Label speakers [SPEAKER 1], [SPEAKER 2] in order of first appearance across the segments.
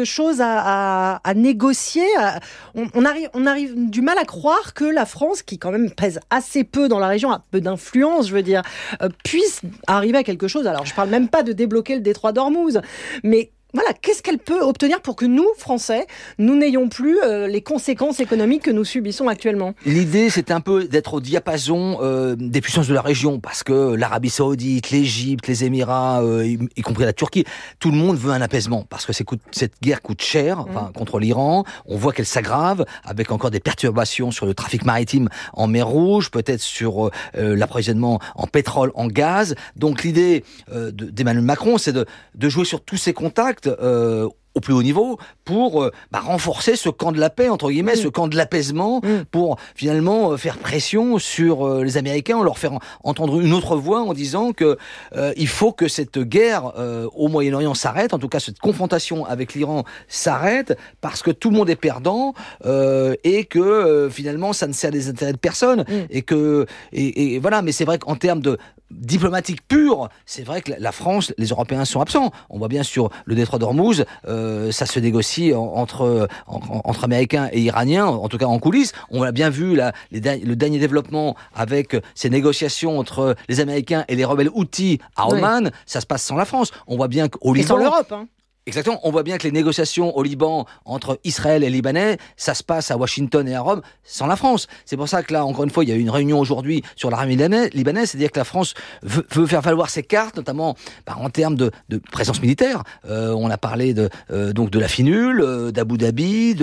[SPEAKER 1] quelque chose à négocier. On arrive du mal à croire que la France, qui quand même pèse assez peu dans la région, a peu d'influence, je veux dire, puisse arriver à quelque chose. Alors, je ne parle même pas de débloquer le détroit d'Ormuz, mais voilà, qu'est-ce qu'elle peut obtenir pour que nous, Français, nous n'ayons plus les conséquences économiques que nous subissons actuellement ?
[SPEAKER 2] L'idée, c'est un peu d'être au diapason des puissances de la région, parce que l'Arabie Saoudite, l'Égypte, les Émirats, y compris la Turquie, tout le monde veut un apaisement, parce que cette guerre coûte cher contre l'Iran. On voit qu'elle s'aggrave, avec encore des perturbations sur le trafic maritime en mer Rouge, peut-être sur l'approvisionnement en pétrole, en gaz. Donc l'idée d'Emmanuel Macron, c'est de jouer sur tous ces contacts au plus haut niveau pour renforcer ce camp de la paix, entre guillemets, ce camp de l'apaisement, pour finalement faire pression sur les Américains, en leur faire entendre une autre voix en disant que il faut que cette guerre au Moyen-Orient s'arrête, en tout cas cette confrontation avec l'Iran s'arrête, parce que tout le monde est perdant et que finalement ça ne sert les intérêts de personne et voilà. Mais c'est vrai qu'en termes de diplomatique pure, c'est vrai que la France, les Européens sont absents. On voit bien sur le détroit d'Ormuz, ça se négocie entre Américains et Iraniens, en tout cas en coulisses. On a bien vu le dernier développement avec ces négociations entre les Américains et les rebelles Houthis à Oman. Ça se passe sans la France. On voit bien qu'au Liban...
[SPEAKER 1] Et sans l'Europe, hein.
[SPEAKER 2] Exactement. On voit bien que les négociations au Liban entre Israël et Libanais, ça se passe à Washington et à Rome sans la France. C'est pour ça que là, encore une fois, il y a eu une réunion aujourd'hui sur l'armée libanaise, c'est-à-dire que la France veut faire valoir ses cartes, notamment en termes de présence militaire. On a parlé donc de la FINUL, d'Abu Dhabi,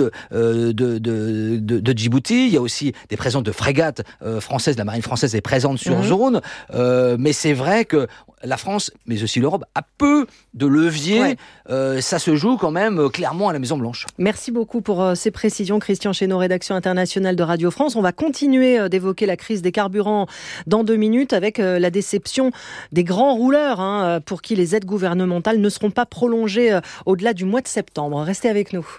[SPEAKER 2] de Djibouti. Il y a aussi des présences de frégates françaises, la marine française est présente sur zone. Mais c'est vrai que la France, mais aussi l'Europe, a peu de leviers. Ça se joue quand même clairement à la Maison-Blanche.
[SPEAKER 1] Merci beaucoup pour ces précisions, Christian Chesneau, rédaction internationale de Radio France. On va continuer d'évoquer la crise des carburants dans 2 minutes avec la déception des grands rouleurs pour qui les aides gouvernementales ne seront pas prolongées au-delà du mois de septembre. Restez avec nous.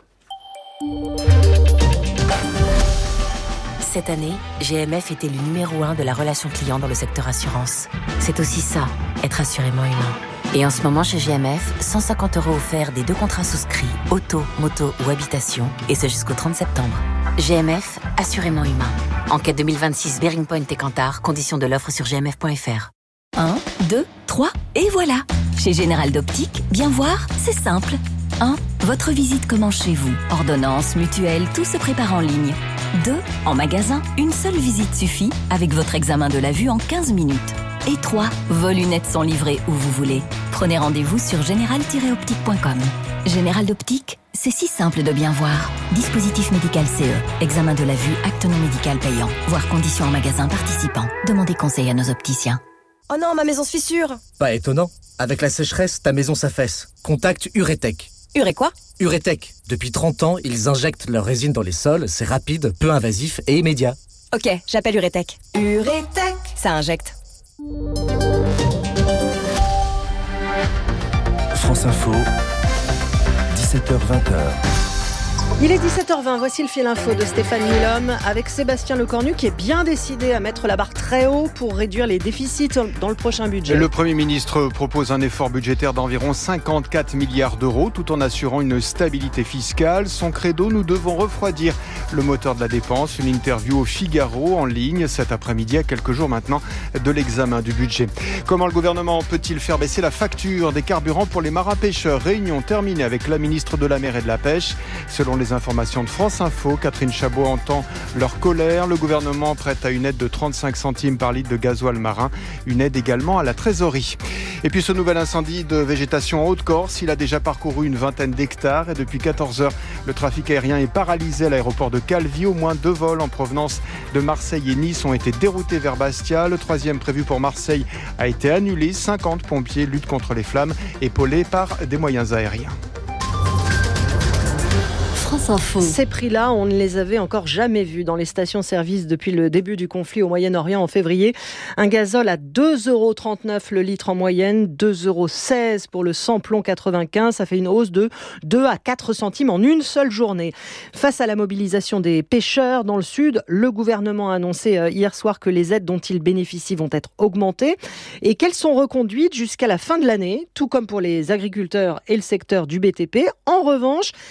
[SPEAKER 3] Cette année, GMF est élu numéro 1 de la relation client dans le secteur assurance. C'est aussi ça, être assurément humain. Et en ce moment, chez GMF, 150 € offerts des 2 contrats souscrits, auto, moto ou habitation, et ce jusqu'au 30 septembre. GMF, assurément humain. Enquête 2026 Bearing Point et Kantar, conditions de l'offre sur gmf.fr. 1, 2, 3, et voilà. Chez Général d'Optique, bien voir, c'est simple. 1. Votre visite commence chez vous. Ordonnance, mutuelle, tout se prépare en ligne. 2. En magasin, une seule visite suffit avec votre examen de la vue en 15 minutes. Et 3. Vos lunettes sont livrées où vous voulez. Prenez rendez-vous sur général-optique.com. Général d'Optique, c'est si simple de bien voir. Dispositif médical CE. Examen de la vue, acte non médical payant. Voir conditions en magasin participant. Demandez conseil à nos opticiens.
[SPEAKER 4] Oh non, ma maison se fissure.
[SPEAKER 5] Pas étonnant. Avec la sécheresse, ta maison s'affaisse. Contacte Uretech.
[SPEAKER 4] Uré quoi ?
[SPEAKER 5] Uretech. Depuis 30 ans, ils injectent leur résine dans les sols. C'est rapide, peu invasif et immédiat.
[SPEAKER 4] Ok, j'appelle Uretech. Uretech. Ça injecte.
[SPEAKER 6] France Info, 17h-20h.
[SPEAKER 1] Il est 17h20, voici le fil info de Stéphane Milhomme avec Sébastien Lecornu qui est bien décidé à mettre la barre très haut pour réduire les déficits dans le prochain budget.
[SPEAKER 7] Le Premier ministre propose un effort budgétaire d'environ 54 milliards d'euros tout en assurant une stabilité fiscale. Son credo, nous devons refroidir le moteur de la dépense. Une interview au Figaro en ligne cet après-midi à quelques jours maintenant de l'examen du budget. Comment le gouvernement peut-il faire baisser la facture des carburants pour les marins-pêcheurs ? Réunion terminée avec la ministre de la Mer et de la Pêche. Selon les informations de France Info, Catherine Chabot entend leur colère. Le gouvernement prête à une aide de 35 centimes par litre de gasoil marin. Une aide également à la trésorerie. Et puis ce nouvel incendie de végétation en Haute-Corse, il a déjà parcouru une vingtaine d'hectares et depuis 14 heures, le trafic aérien est paralysé à l'aéroport de Calvi. Au moins 2 vols en provenance de Marseille et Nice ont été déroutés vers Bastia. Le 3e prévu pour Marseille a été annulé. 50 pompiers luttent contre les flammes, épaulés par des moyens aériens.
[SPEAKER 1] Ces prix-là, on ne les avait encore jamais vus dans les stations-service depuis le début du conflit au Moyen-Orient en février. Un gazole à 2,39 € le litre en moyenne, 2,16 € pour le samplon 95. Ça fait une hausse de 2 à 4 centimes en une seule journée. Face à la mobilisation des pêcheurs dans le sud, le gouvernement a annoncé hier soir que les aides dont ils bénéficient vont être augmentées et qu'elles sont reconduites jusqu'à la fin de l'année, tout comme pour les agriculteurs et le secteur du BTP. En revanche,